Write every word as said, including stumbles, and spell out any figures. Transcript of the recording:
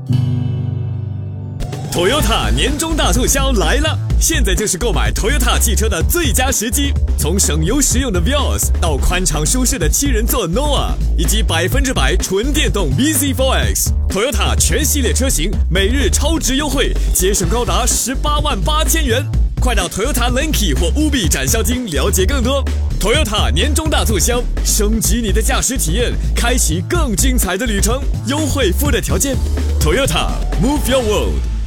Toyota 年终大促销来了！现在就是购买 Toyota 汽车的最佳时机。从省油实用的 Vios 到宽敞舒适的七人座 Noah， 以及百分之百纯电动 B Z 四 X，Toyota 全系列车型每日超值优惠，节省高达十八万八千元。快到 Toyota Lenki 或 U B 展销厅了解更多。Toyota 年终大促销，升级你的驾驶体验，开启更精彩的旅程。优惠附带条件 ：Toyota Move Your World。